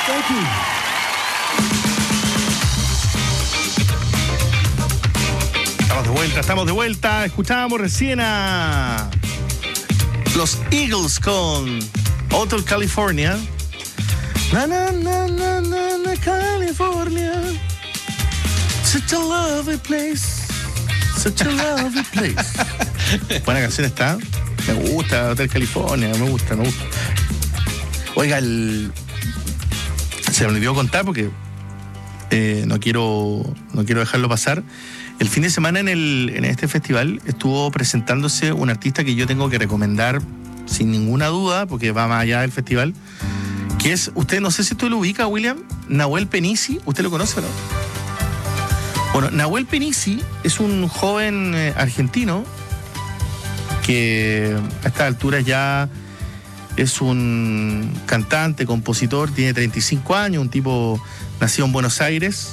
Thank you. Estamos de vuelta. Escuchábamos recién a los Eagles con Hotel California. Na, na, na, na, na, na, California. Such a lovely place. Such a lovely place. Buena canción está. Me gusta Hotel California. Me gusta. Oiga, se me olvidó contar porque no quiero dejarlo pasar. El fin de semana en este festival estuvo presentándose un artista que yo tengo que recomendar sin ninguna duda, porque va más allá del festival, que es, usted, no sé si usted lo ubica, William, Nahuel Penisi. ¿Usted lo conoce o no? Bueno, Nahuel Penisi es un joven argentino que a estas alturas ya es un cantante, compositor, tiene 35 años, un tipo nacido en Buenos Aires,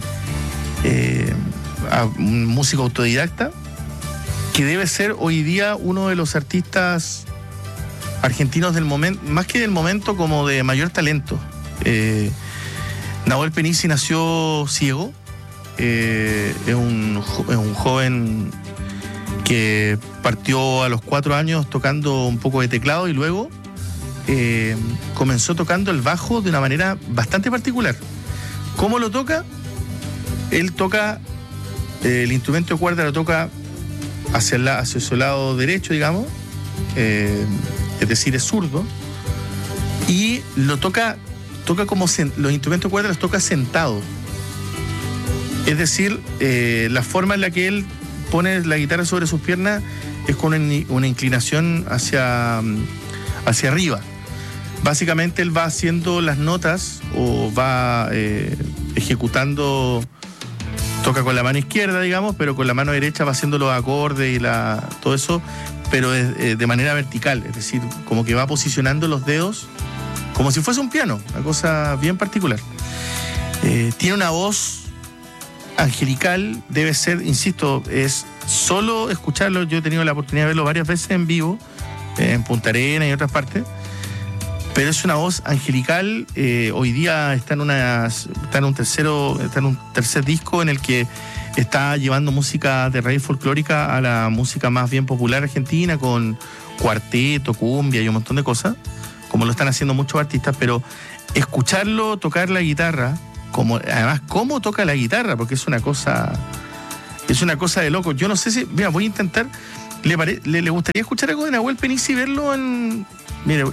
un músico autodidacta, que debe ser hoy día uno de los artistas argentinos del momento, más que del momento, como de mayor talento. Nahuel Penisi nació ciego, es un joven que partió a los 4 años tocando un poco de teclado y luego comenzó tocando el bajo de una manera bastante particular. ¿Cómo lo toca? Él toca el instrumento de cuerda, lo toca hacia su lado derecho, digamos, es decir, es zurdo, y lo toca como los instrumentos de cuerda los toca sentado. Es decir, la forma en la que él pone la guitarra sobre sus piernas es con una inclinación hacia arriba. Básicamente él va haciendo las notas o va ejecutando. Toca con la mano izquierda, digamos, pero con la mano derecha va haciendo los acordes y todo eso, pero de manera vertical, es decir, como que va posicionando los dedos como si fuese un piano, una cosa bien particular. Tiene una voz angelical, debe ser, insisto, es solo escucharlo. Yo he tenido la oportunidad de verlo varias veces en vivo, en Punta Arenas y en otras partes, pero es una voz angelical. Hoy día está en un tercer disco en el que está llevando música de raíz folclórica a la música más bien popular argentina, con cuarteto, cumbia y un montón de cosas, como lo están haciendo muchos artistas. Pero escucharlo tocar la guitarra, además cómo toca la guitarra, porque es una cosa de loco. Yo no sé si, mira, voy a intentar. ¿Le gustaría escuchar algo de Nahuel Penisi y verlo en? Mire,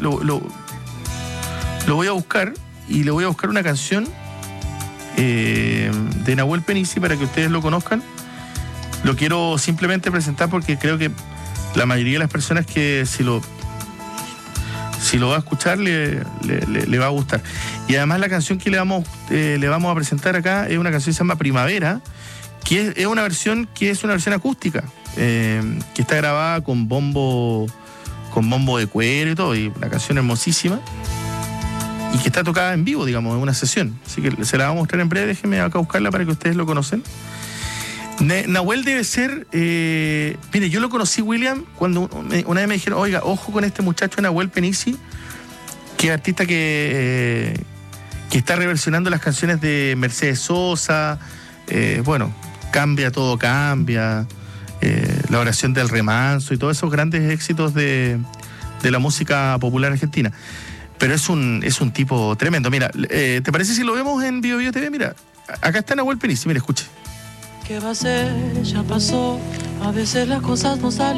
lo voy a buscar y le voy a buscar una canción de Nahuel Penisi para que ustedes lo conozcan. Lo quiero simplemente presentar porque creo que la mayoría de las personas que si lo va a escuchar le va a gustar. Y además la canción que le vamos a presentar acá es una canción que se llama Primavera, que es una versión acústica, que está grabada con bombo de cuero y todo, y una canción hermosísima, y que está tocada en vivo, digamos, en una sesión. Así que se la vamos a mostrar en breve. Déjenme acá buscarla para que ustedes lo conocen. Nahuel debe ser... mire, yo lo conocí, William, cuando una vez me dijeron, oiga, ojo con este muchacho Nahuel Penisi, que es artista que está reversionando las canciones de Mercedes Sosa, bueno, Todo Cambia, La Oración del Remanso y todos esos grandes éxitos de la música popular argentina. Pero es un tipo tremendo. Mira, ¿te parece si lo vemos en Bio Bio TV? Mira, acá está Nahuel Penisi, mira, escuche. ¿Qué va a ser? Ya pasó. A veces las cosas no salen.